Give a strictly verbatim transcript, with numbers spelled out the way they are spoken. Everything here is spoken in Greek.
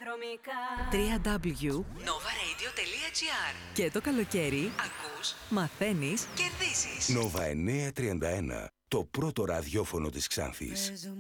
double-u double-u double-u τελεία nova radio τελεία gr. Και το καλοκαίρι ακούς, μαθαίνεις, κερδίζεις. Nova εννιακόσια τριάντα ένα, το πρώτο ραδιόφωνο της Ξάνθης.